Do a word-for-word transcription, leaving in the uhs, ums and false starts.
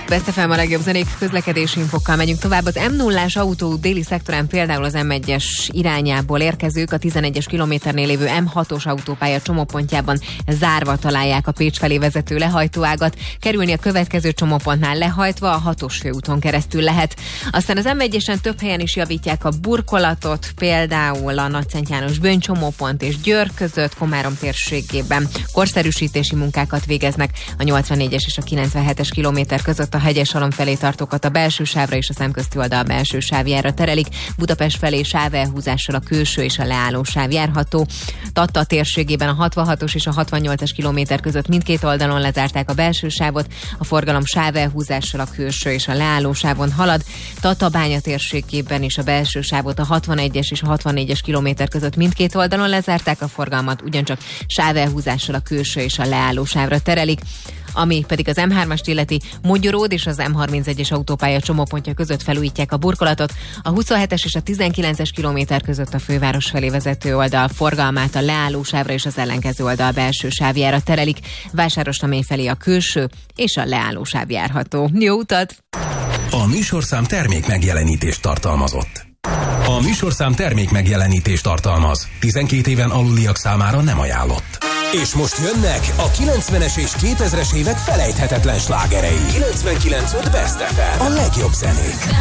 Best ef em a legjobb zenék, közlekedési infokkal megyünk tovább. Az em nullás autóút déli szektorán például az em egyes irányából érkezők a tizenegyes kilométernél lévő em hatos autópálya csomópontjában zárva találják a Pécs felé vezető lehajtóágat. Kerülni a következő csomópontnál lehajtva a hatos főúton keresztül lehet. Aztán az em egyesen több helyen is javítják a burkolatot, például a Nagyszent János Böny csomópont és Győr között, Komárom térségében korszerűsítési munkákat végeznek. A nyolcvannégyes és a kilencvenhetes kilométer között a Hegyeshalom felé tartókat a belső sávra és a szemközti oldal belső sávjára terelik. Budapest felé sávelhúzással a külső és a leálló sáv járható. Tatta térségében a hatvanhatos és a hatvannyolcas kilométer között mindkét oldalon lezárták a belső sávot, a forgalom sávelhúzással a külső és a leálló sávon halad. Tatabánya térségében is a belső sávot a hatvanegyes és a hatvannégyes kilométer között mindkét oldalon lezárták, a forgalmat ugyancsak sávelhúzással a külső és a leálló sávra terelik. Ami pedig az em hármast illeti, Mogyoród és az em harmincegyes autópálya csomópontja között felújítják a burkolatot, a huszonhetes és a tizenkilences kilométer között a főváros felé vezető oldal forgalmát a leálló sávra és az ellenkező oldal belső sávjára terelik, Vásárosnamény felé a külső és a leálló sáv járható. Jó utat! A műsorszám termék megjelenítést tartalmazott. A műsorszám termék megjelenítést tartalmaz. tizenkét éven aluliak számára nem ajánlott. És most jönnek a kilencvenes és kétezres évek felejthetetlen slágerei. kilencvenkilenc pont öt Best ef em. A legjobb zenék.